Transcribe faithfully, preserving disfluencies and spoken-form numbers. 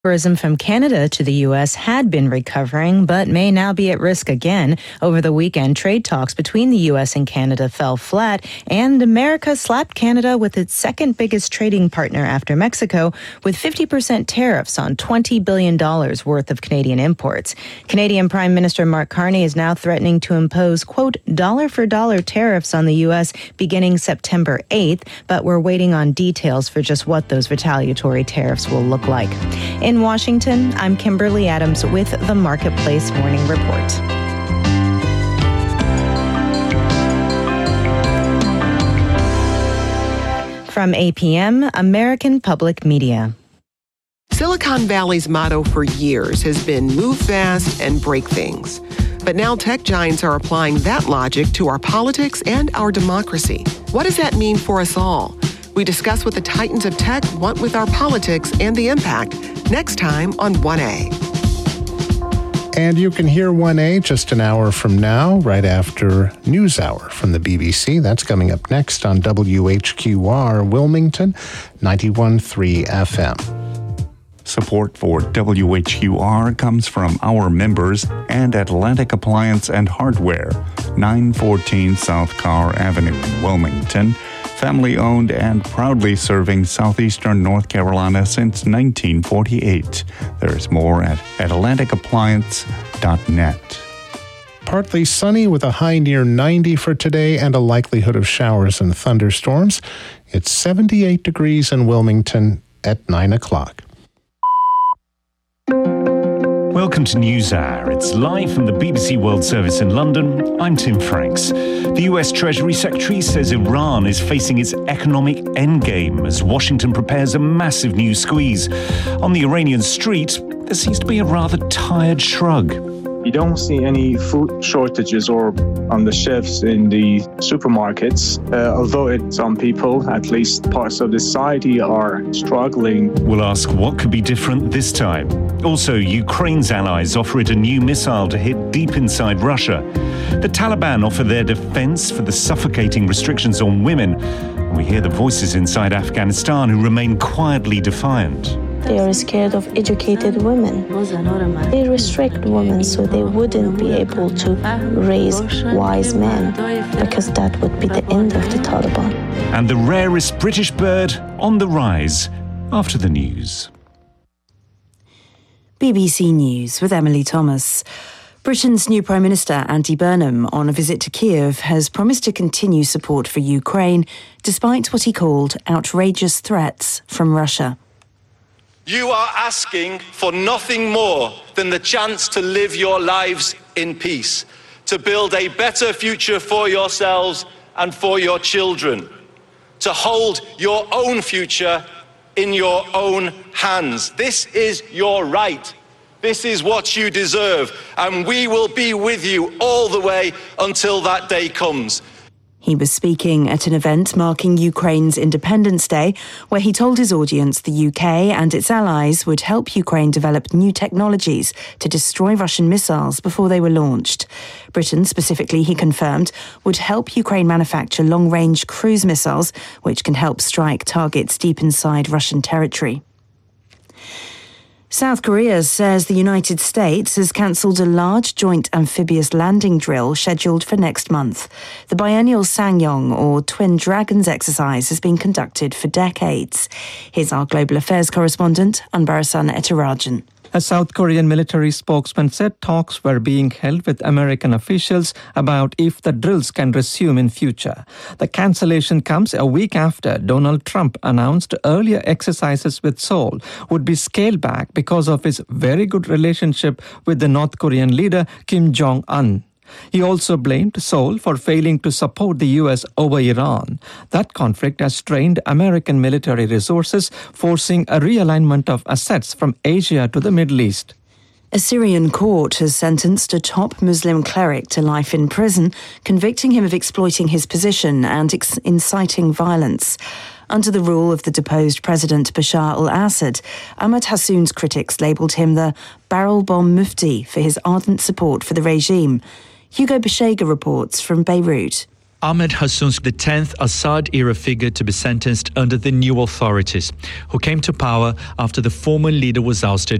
Tourism from Canada to the U S had been recovering, but may now be at risk again. Over the weekend, trade talks between the U S and Canada fell flat, and America slapped Canada with its second biggest trading partner after Mexico, with fifty percent tariffs on twenty billion dollars worth of Canadian imports. Canadian Prime Minister Mark Carney is now threatening to impose, quote, dollar-for-dollar tariffs on the U S beginning September eighth, but we're waiting on details for just what those retaliatory tariffs will look like. In Washington, I'm Kimberly Adams with the Marketplace Morning Report. From A P M, American Public Media. Silicon Valley's motto for years has been move fast and break things. But now tech giants are applying that logic to our politics and our democracy. What does that mean for us all? We discuss what the titans of tech want with our politics and the impact next time on one A. And you can hear one A just an hour from now, right after NewsHour from the B B C. That's coming up next on W H Q R Wilmington, ninety-one point three F M. Support for W H Q R comes from our members and Atlantic Appliance and Hardware, nine fourteen South Carr Avenue in Wilmington. Family-owned and proudly serving southeastern North Carolina since nineteen forty-eight. There's more at atlantic appliance dot net. Partly sunny with a high near ninety for today and a likelihood of showers and thunderstorms. It's seventy-eight degrees in Wilmington at nine o'clock. Welcome to NewsHour. It's live from the B B C World Service in London. I'm Tim Franks. The U S Treasury Secretary says Iran is facing its economic endgame as Washington prepares a massive new squeeze. On the Iranian street, there seems to be a rather tired shrug. You don't see any food shortages or on the shelves in the supermarkets, uh, although it, some people, at least parts of the society, are struggling. We'll ask what could be different this time. Also, Ukraine's allies offer it a new missile to hit deep inside Russia. The Taliban offer their defense for the suffocating restrictions on women. And we hear the voices inside Afghanistan who remain quietly defiant. They are scared of educated women. They restrict women so they wouldn't be able to raise wise men, because that would be the end of the Taliban. And the rarest British bird on the rise after the news. B B C News with Emily Thomas. Britain's new Prime Minister, Andy Burnham, on a visit to Kiev, has promised to continue support for Ukraine, despite what he called outrageous threats from Russia. You are asking for nothing more than the chance to live your lives in peace, to build a better future for yourselves and for your children, to hold your own future in your own hands. This is your right. This is what you deserve, and we will be with you all the way until that day comes. He was speaking at an event marking Ukraine's Independence Day, where he told his audience the U K and its allies would help Ukraine develop new technologies to destroy Russian missiles before they were launched. Britain, specifically, he confirmed, would help Ukraine manufacture long-range cruise missiles, which can help strike targets deep inside Russian territory. South Korea says the United States has cancelled a large joint amphibious landing drill scheduled for next month. The biennial Sangyong, or Twin Dragons exercise, has been conducted for decades. Here's our global affairs correspondent, Anbarasan Etarajan. A South Korean military spokesman said talks were being held with American officials about if the drills can resume in future. The cancellation comes a week after Donald Trump announced earlier exercises with Seoul would be scaled back because of his very good relationship with the North Korean leader Kim Jong-un. He also blamed Seoul for failing to support the U S over Iran. That conflict has strained American military resources, forcing a realignment of assets from Asia to the Middle East. A Syrian court has sentenced a top Muslim cleric to life in prison, convicting him of exploiting his position and ex- inciting violence. Under the rule of the deposed President Bashar al-Assad, Ahmad Hassoun's critics labelled him the barrel bomb mufti for his ardent support for the regime. Hugo Beshega reports from Beirut. Ahmed Hassoun's the tenth Assad-era figure to be sentenced under the new authorities, who came to power after the former leader was ousted